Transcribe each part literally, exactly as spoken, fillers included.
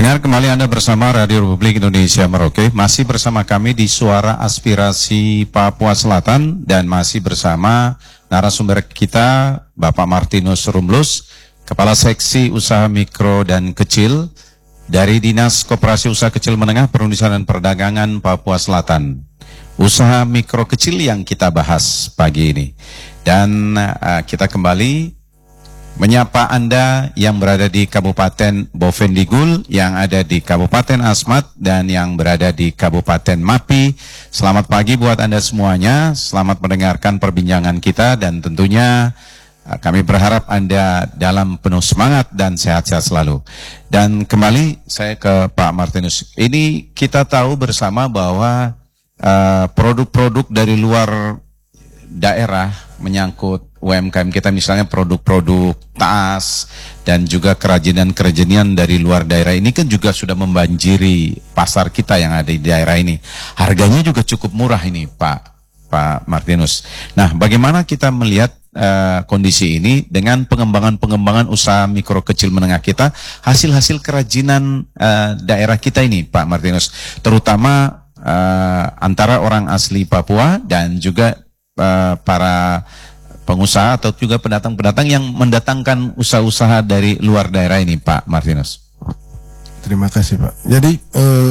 Pendengar, kembali Anda bersama Radio Republik Indonesia Merauke. Masih bersama kami di Suara Aspirasi Papua Selatan dan masih bersama narasumber kita Bapak Martinus Rumlus, Kepala Seksi Usaha Mikro dan Kecil dari Dinas Koperasi Usaha Kecil Menengah Perindustrian dan Perdagangan Papua Selatan. Usaha mikro kecil yang kita bahas pagi ini. Dan uh, kita kembali menyapa Anda yang berada di Kabupaten Bovendigul, yang ada di Kabupaten Asmat, dan yang berada di Kabupaten Mapi. Selamat pagi buat Anda semuanya, selamat mendengarkan perbincangan kita, dan tentunya kami berharap Anda dalam penuh semangat dan sehat-sehat selalu. Dan kembali saya ke Pak Martinus. Ini kita tahu bersama bahwa uh, produk-produk dari luar daerah menyangkut U M K M kita, misalnya produk-produk tas dan juga kerajinan-kerajinan dari luar daerah ini kan juga sudah membanjiri pasar kita yang ada di daerah ini. Harganya juga cukup murah ini, Pak Pak Martinus. Nah, bagaimana kita melihat uh, kondisi ini dengan pengembangan-pengembangan usaha mikro kecil menengah kita, hasil-hasil kerajinan uh, daerah kita ini, Pak Martinus, terutama uh, antara orang asli Papua dan juga uh, para pengusaha atau juga pendatang-pendatang yang mendatangkan usaha-usaha dari luar daerah ini, Pak Martinus. Terima kasih, Pak. Jadi eh,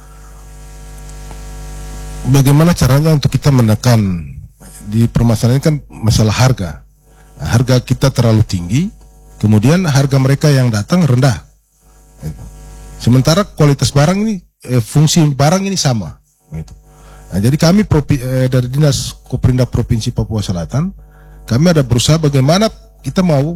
bagaimana caranya untuk kita menekan di permasalahan ini kan masalah harga. Harga kita terlalu tinggi, kemudian harga mereka yang datang rendah. Sementara kualitas barang ini, eh, fungsi barang ini sama. Gitu. Nah, jadi kami propi, eh, dari Dinas Koperinda Provinsi Papua Selatan, kami ada berusaha bagaimana kita mau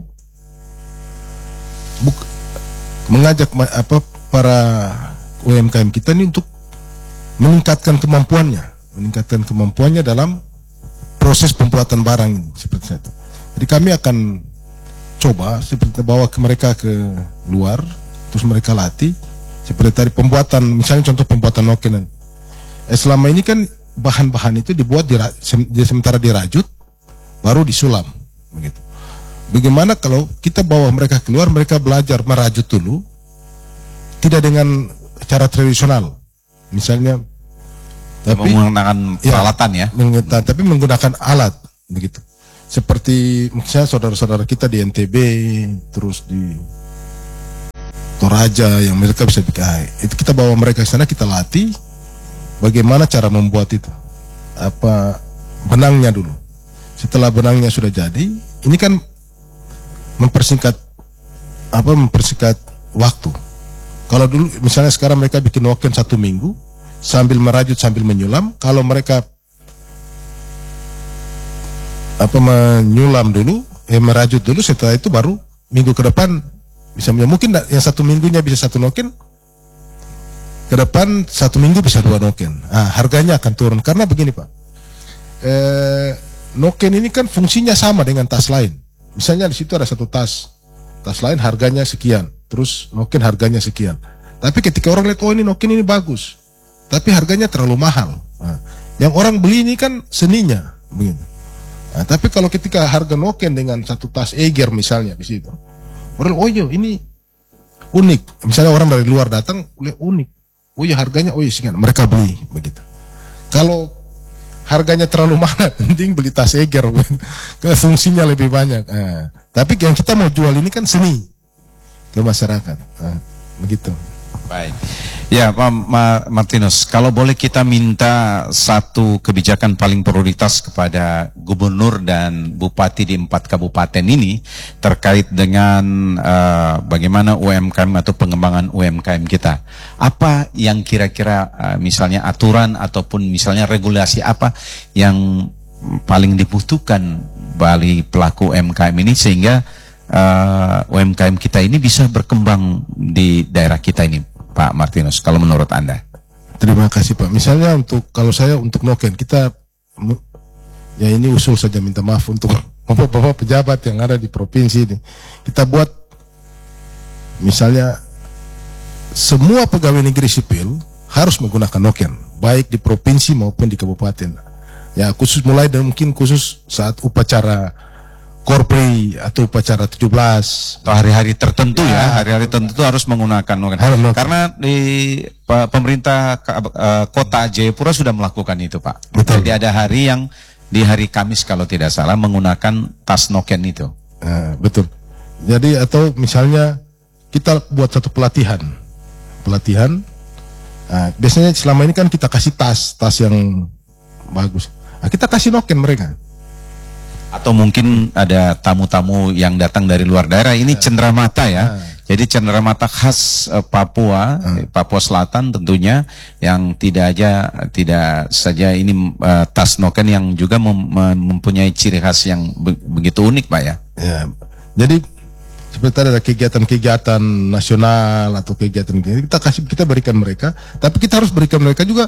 buk, mengajak apa para U M K M kita ini untuk meningkatkan kemampuannya, meningkatkan kemampuannya dalam proses pembuatan barang ini seperti itu. Jadi kami akan coba seperti bawa ke mereka ke luar, terus mereka latih seperti tadi pembuatan, misalnya contoh pembuatan noken. Eh, selama ini kan bahan-bahan itu dibuat di, sementara dirajut baru disulam, begitu. Bagaimana kalau kita bawa mereka keluar, mereka belajar merajut dulu, tidak dengan cara tradisional, misalnya, tapi menggunakan peralatan ya, ya tapi menggunakan alat, begitu. Seperti misalnya saudara-saudara kita di N T B, terus di Toraja yang mereka bisa bikin, itu kita bawa mereka ke sana, kita latih bagaimana cara membuat itu, apa benangnya dulu. Setelah benangnya sudah jadi, ini kan mempersingkat apa mempersingkat waktu. Kalau dulu misalnya sekarang mereka bikin noken satu minggu sambil merajut sambil menyulam, kalau mereka apa menyulam dulu, eh merajut dulu, setelah itu baru minggu ke depan bisa, mungkin yang satu minggunya bisa satu noken, ke depan satu minggu bisa dua noken. Nah, harganya akan turun karena begini, Pak. Eh, Noken ini kan fungsinya sama dengan tas lain. Misalnya di situ ada satu tas, tas lain harganya sekian, terus noken harganya sekian. Tapi ketika orang lihat, oh ini noken ini bagus, tapi harganya terlalu mahal. Nah, yang orang beli ini kan seninya, begini. Nah, tapi kalau ketika harga noken dengan satu tas Eger misalnya di situ, orang, oh iya ini unik. Misalnya orang dari luar datang, lihat unik, oh iya harganya, oh iya sekian, mereka beli, begitu. Kalau harganya terlalu mahal, penting beli tas Eger, ke fungsinya lebih banyak. Nah, tapi yang kita mau jual ini kan seni ke masyarakat, nah, begitu. Baik, ya Pak Martinus, kalau boleh kita minta satu kebijakan paling prioritas kepada gubernur dan bupati di empat kabupaten ini terkait dengan uh, bagaimana U M K M atau pengembangan U M K M kita. Apa yang kira-kira uh, misalnya aturan ataupun misalnya regulasi apa yang paling dibutuhkan bagi pelaku U M K M ini sehingga uh, U M K M kita ini bisa berkembang di daerah kita ini, Pak Martinus, kalau menurut Anda? Terima kasih, Pak. Misalnya untuk, kalau saya untuk noken, kita, ya ini usul saja, minta maaf untuk bapak-bapak pejabat yang ada di provinsi ini. Kita buat, misalnya, semua pegawai negeri sipil harus menggunakan noken, baik di provinsi maupun di kabupaten. Ya khusus mulai dan mungkin khusus saat upacara korpri atau upacara tujuh belas atau hari-hari tertentu ya, hari-hari tertentu harus menggunakan noken. Harus. Karena di pa- pemerintah ka- eh, kota Jayapura sudah melakukan itu, Pak. Betul. Jadi ada hari yang di hari Kamis kalau tidak salah menggunakan tas noken itu. Nah, betul. Jadi atau misalnya kita buat satu pelatihan, pelatihan. Nah, biasanya selama ini kan kita kasih tas, tas yang bagus. Nah, kita kasih noken mereka. Atau mungkin ada tamu-tamu yang datang dari luar daerah. Ini cenderamata ya. Jadi cenderamata khas eh, Papua, eh, Papua Selatan tentunya, yang tidak aja tidak saja ini eh, tas noken yang juga mem- mem- mempunyai ciri khas yang be- begitu unik, Pak ya. Ya, jadi seperti ada kegiatan-kegiatan nasional atau kegiatan kita kasih kita berikan mereka, tapi kita harus berikan mereka juga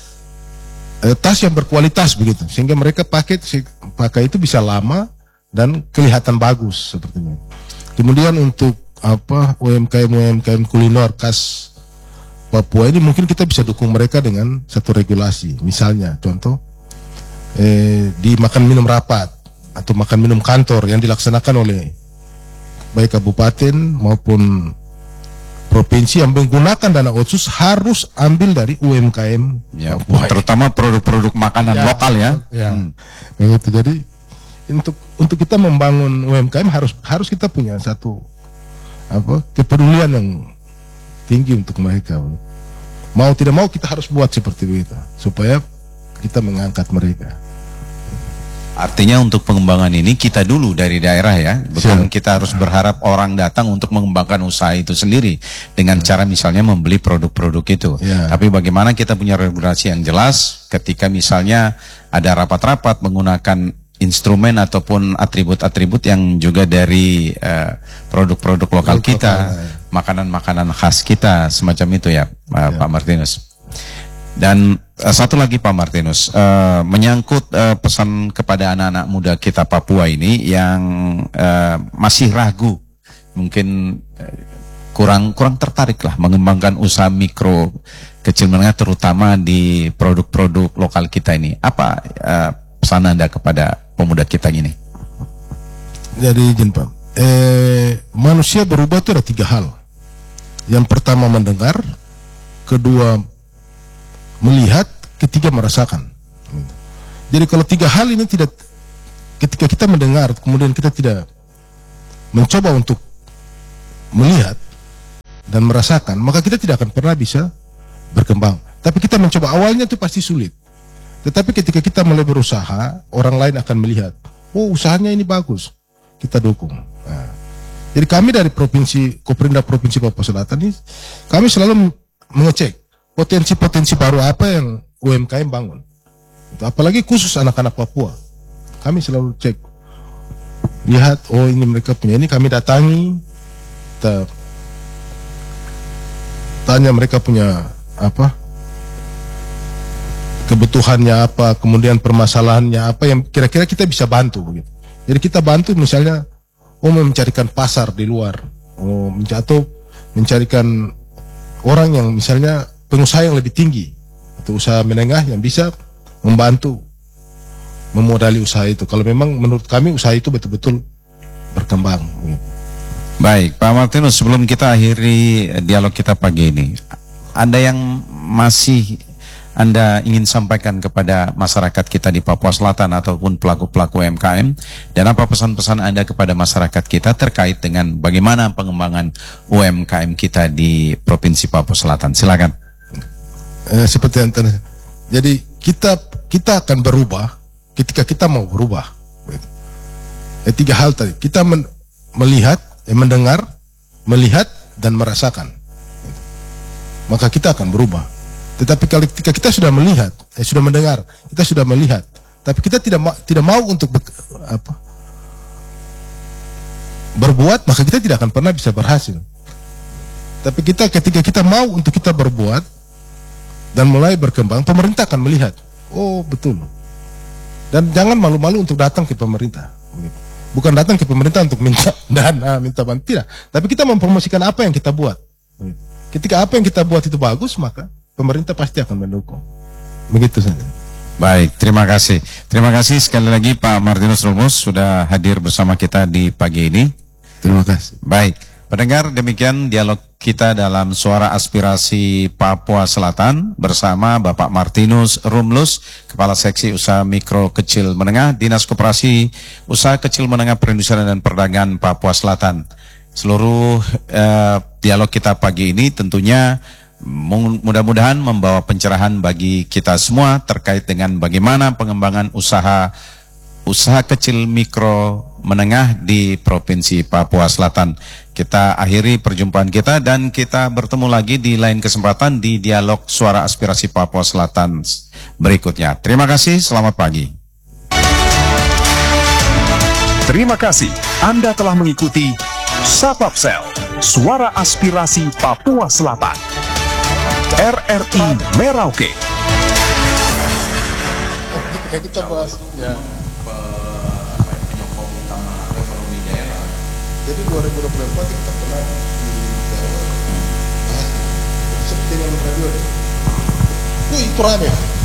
eh, tas yang berkualitas begitu, sehingga mereka pakai pakai itu bisa lama dan kelihatan bagus seperti ini. Kemudian untuk apa U M K M U M K M kuliner khas Papua ini mungkin kita bisa dukung mereka dengan satu regulasi, misalnya contoh eh, di makan minum rapat atau makan minum kantor yang dilaksanakan oleh baik kabupaten maupun provinsi yang menggunakan dana otsus harus ambil dari U M K M Ya, Papua. terutama produk-produk makanan Ya, lokal ya. Ya, Hmm. begitu. Jadi untuk untuk kita membangun U M K M harus harus kita punya satu apa kepedulian yang tinggi untuk mereka. Mau tidak mau kita harus buat seperti itu supaya kita mengangkat mereka. Artinya untuk pengembangan ini kita dulu dari daerah ya, bukan Siap. kita harus berharap orang datang untuk mengembangkan usaha itu sendiri dengan cara misalnya membeli produk-produk itu. Ya. Tapi bagaimana kita punya regulasi yang jelas ketika misalnya ada rapat-rapat menggunakan instrumen ataupun atribut-atribut yang juga dari eh, produk-produk lokal Produk kita, lokal, ya. makanan-makanan khas kita semacam itu ya, eh, Pak Martinus. Dan uh, satu lagi Pak Martinus, uh, menyangkut uh, pesan kepada anak-anak muda kita Papua ini yang uh, masih ragu, mungkin uh, kurang kurang tertarik lah mengembangkan usaha mikro kecil menengah terutama di produk-produk lokal kita ini. Apa uh, pesan Anda kepada pemuda kita ini? Jadi izin Pak, eh, manusia berubah itu ada tiga hal. Yang pertama mendengar, kedua melihat, ketiga merasakan. Jadi kalau tiga hal ini tidak, ketika kita mendengar, kemudian kita tidak mencoba untuk melihat dan merasakan, maka kita tidak akan pernah bisa berkembang. Tapi kita mencoba, awalnya itu pasti sulit. Tetapi ketika kita mulai berusaha, orang lain akan melihat, oh usahanya ini bagus, kita dukung. Nah, jadi kami dari provinsi, Koprinda Provinsi Papua Selatan ini, kami selalu mengecek potensi-potensi baru apa yang U M K M bangun. Itu apalagi khusus anak-anak Papua. Kami selalu cek, lihat, oh ini mereka punya ini, kami datangi, kita tanya mereka punya apa, kebutuhannya apa, kemudian permasalahannya apa yang kira-kira kita bisa bantu begitu. Jadi kita bantu misalnya, oh mencarikan pasar di luar, oh atau mencarikan orang yang misalnya pengusaha yang lebih tinggi atau usaha menengah yang bisa membantu memodali usaha itu. Kalau memang menurut kami usaha itu betul-betul berkembang. Baik, Pak Martinus, sebelum kita akhiri dialog kita pagi ini, ada yang masih Anda ingin sampaikan kepada masyarakat kita di Papua Selatan ataupun pelaku-pelaku U M K M, dan apa pesan-pesan Anda kepada masyarakat kita terkait dengan bagaimana pengembangan U M K M kita di Provinsi Papua Selatan? Silakan. Eh, seperti yang tadi. Jadi kita kita akan berubah ketika kita mau berubah. Eh, tiga hal tadi. Kita men, melihat, eh, mendengar, melihat dan merasakan. Maka kita akan berubah. Tetapi kalau ketika kita sudah melihat, eh, sudah mendengar, kita sudah melihat, tapi kita tidak ma tidak mau untuk be apa, berbuat, maka kita tidak akan pernah bisa berhasil. Tapi kita ketika kita mau untuk kita berbuat dan mulai berkembang, pemerintah akan melihat, oh betul. Dan jangan malu-malu untuk datang ke pemerintah. Bukan datang ke pemerintah untuk minta dana, minta bantuan, tidak. Tapi kita mempromosikan apa yang kita buat. Ketika apa yang kita buat itu bagus, maka pemerintah pasti akan mendukung. Begitu saja. Baik, terima kasih. Terima kasih sekali lagi Pak Martinus Rumus sudah hadir bersama kita di pagi ini. Terima kasih. Baik, pendengar, demikian dialog kita dalam Suara Aspirasi Papua Selatan bersama Bapak Martinus Rumlus, Kepala Seksi Usaha Mikro Kecil Menengah, Dinas Koperasi Usaha Kecil Menengah Perindustrian dan Perdagangan Papua Selatan. Seluruh eh, dialog kita pagi ini tentunya mudah-mudahan membawa pencerahan bagi kita semua terkait dengan bagaimana pengembangan usaha usaha kecil mikro menengah di Provinsi Papua Selatan. Kita akhiri perjumpaan kita dan kita bertemu lagi di lain kesempatan di dialog Suara Aspirasi Papua Selatan berikutnya. Terima kasih, selamat pagi. Terima kasih Anda telah mengikuti Sapapsel, Suara Aspirasi Papua Selatan. R R I Merauke. Kita bahas ya. Penyokong utama ekonomi daerah. Jadi dua ribu dua puluh empat kita pernah di bahas seperti yang radio. Itu itu rame.